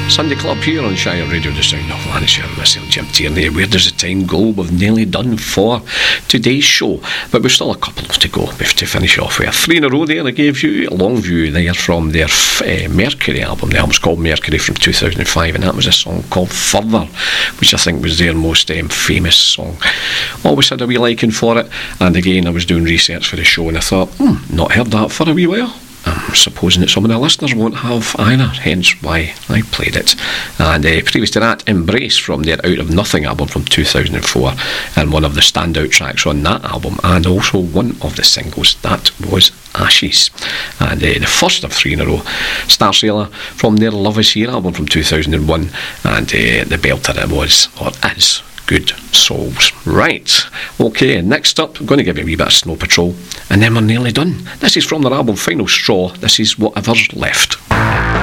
Sunday Club here on Shire Radio, the sound of Lanarkshire. Myself, Jim Tierney. Where does the time go? We've nearly done for today's show, but we've still a couple to go to finish off with. 3 in a row there. I gave you Longview there from their Mercury album. The album's called Mercury from 2005, and that was a song called Further, which I think was their most famous song. Always had a wee liking for it, and again I was doing research for the show and I thought, not heard that for a wee while. I'm supposing that some of the listeners won't have either, hence why I played it. And previous to that, Embrace from their Out of Nothing album from 2004, and one of the standout tracks on that album, and also one of the singles, that was Ashes. And the first of 3 in a row, Starsailor from their Love Is Here album from 2001, and the belter it was, or is, Good Souls. Right, okay, next up I'm going to give you a wee bit of Snow Patrol, and then we're nearly done. This is from their album Final Straw. This is Whatever's Left.